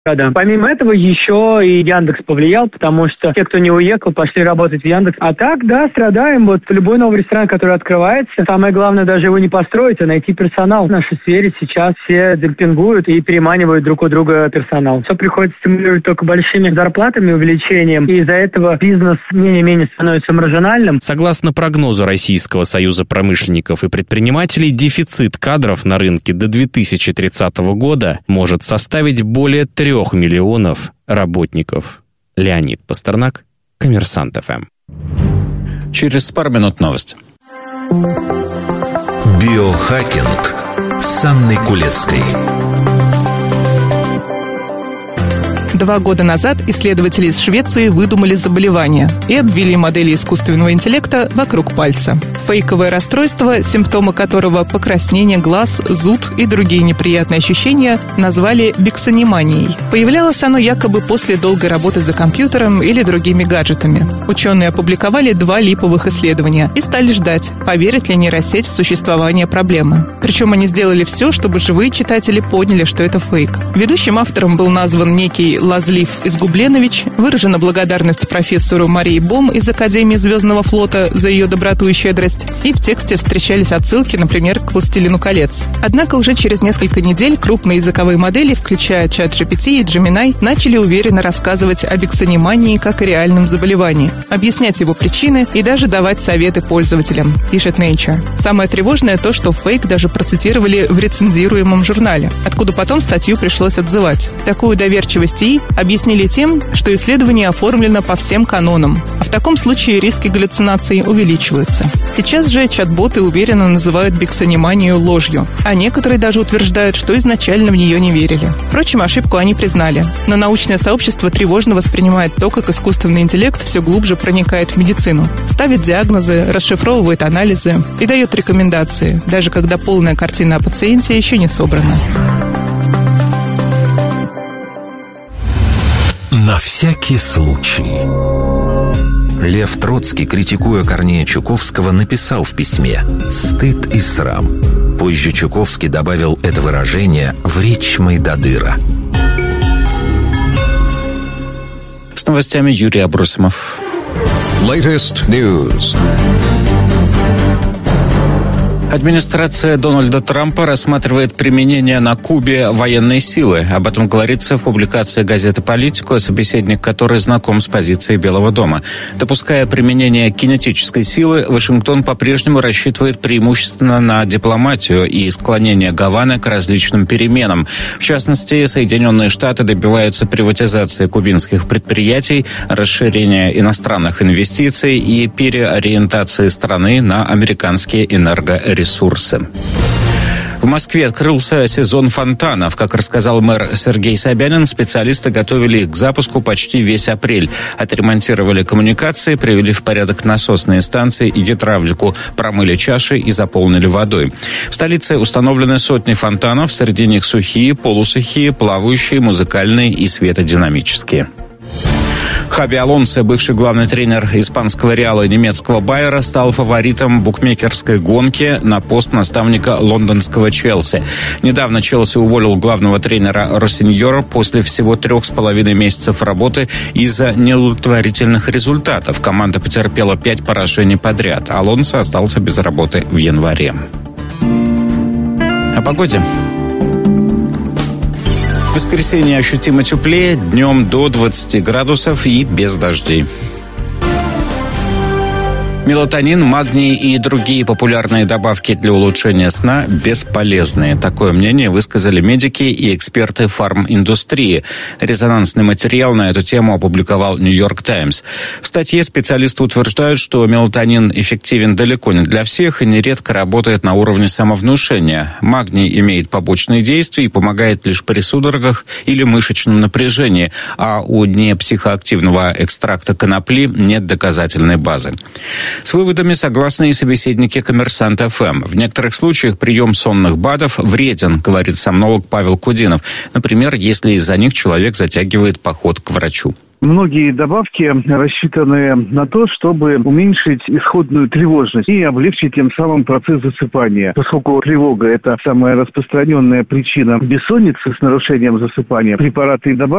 года. Помимо этого, еще и Яндекс повлиял, потому что те, кто не уехал, пошли работать в Яндекс. А так, да, страдаем. Вот любой новый ресторан, который открывается, самое главное даже его не построить, а найти персонал. В нашей сфере сейчас все демпингуют и переманивают друг у друга персонал. Все приходится стимулировать только большими зарплатами, увеличением, и из-за этого бизнес менее-менее становится маржинальным. Согласно прогнозу Российского союза промышленников и предпринимателей, дефицит кадров на рынке до 2030 года может составить более 3 миллионов работников. Леонид Пастернак, Коммерсант ФМ. Через пару минут новости. Биохакинг с Анной Кулецкой. 2 года назад исследователи из Швеции выдумали заболевание и обвели модели искусственного интеллекта вокруг пальца. Фейковое расстройство, симптомы которого покраснение глаз, зуд и другие неприятные ощущения, назвали биксониманией. Появлялось оно якобы после долгой работы за компьютером или другими гаджетами. Ученые опубликовали 2 липовых исследования и стали ждать, поверит ли нейросеть в существование проблемы. Причем они сделали все, чтобы живые читатели поняли, что это фейк. Ведущим автором был назван некий Лазлив Изгубленович. Выражена благодарность профессору Марии Бом из Академии Звездного флота за ее доброту и щедрость. И в тексте встречались отсылки, например, к «Властелину колец». Однако уже через несколько недель крупные языковые модели, включая ChatGPT и Gemini, начали уверенно рассказывать о биксонимании как о реальном заболевании, объяснять его причины и даже давать советы пользователям, пишет Nature. Самое тревожное то, что фейк даже процитировали в рецензируемом журнале, откуда потом статью пришлось отзывать. Такую доверчивость ИИ объяснили тем, что исследование оформлено по всем канонам, а в таком случае риски галлюцинаций увеличиваются. Сейчас же чат-боты уверенно называют биксониманию ложью, а некоторые даже утверждают, что изначально в нее не верили. Впрочем, ошибку они признали, но научное сообщество тревожно воспринимает то, как искусственный интеллект все глубже проникает в медицину, ставит диагнозы, расшифровывает анализы и дает рекомендации, даже когда полная картина о пациенте еще не собрана. На всякий случай. Лев Троцкий, критикуя Корнея Чуковского, написал в письме «Стыд и срам». Позже Чуковский добавил это выражение в речь Майдадыра. С новостями Юрий Абросимов. Latest News. Администрация Дональда Трампа рассматривает применение на Кубе военной силы. Об этом говорится в публикации газеты «Политико», собеседник которой знаком с позицией Белого дома. Допуская применение кинетической силы, Вашингтон по-прежнему рассчитывает преимущественно на дипломатию и склонение Гаваны к различным переменам. В частности, Соединенные Штаты добиваются приватизации кубинских предприятий, расширения иностранных инвестиций и переориентации страны на американские энергоресурсы. В Москве открылся сезон фонтанов. Как рассказал мэр Сергей Собянин, специалисты готовили их к запуску почти весь апрель. Отремонтировали коммуникации, привели в порядок насосные станции и гидравлику, промыли чаши и заполнили водой. В столице установлены сотни фонтанов, среди них сухие, полусухие, плавающие, музыкальные и светодинамические. Хаби Алонсо, бывший главный тренер испанского Реала и немецкого Байера, стал фаворитом букмекерской гонки на пост наставника лондонского Челси. Недавно Челси уволил главного тренера Россиньора после всего 3,5 месяцев работы из-за неудовлетворительных результатов. Команда потерпела 5 поражений подряд. Алонсо остался без работы в январе. О погоде. В воскресенье ощутимо теплее, днем до 20 градусов и без дождей. Мелатонин, магний и другие популярные добавки для улучшения сна бесполезные. Такое мнение высказали медики и эксперты фарминдустрии. Резонансный материал на эту тему опубликовал «Нью-Йорк Таймс». В статье специалисты утверждают, что мелатонин эффективен далеко не для всех и нередко работает на уровне самовнушения. Магний имеет побочные действия и помогает лишь при судорогах или мышечном напряжении, а у непсихоактивного экстракта конопли нет доказательной базы. С выводами согласны и собеседники «Коммерсант ФМ». В некоторых случаях прием сонных БАДов вреден, говорит сомнолог Павел Кудинов. Например, если из-за них человек затягивает поход к врачу. Многие добавки рассчитаны на то, чтобы уменьшить исходную тревожность и облегчить тем самым процесс засыпания. Поскольку тревога – это самая распространенная причина бессонницы с нарушением засыпания, препараты и добавки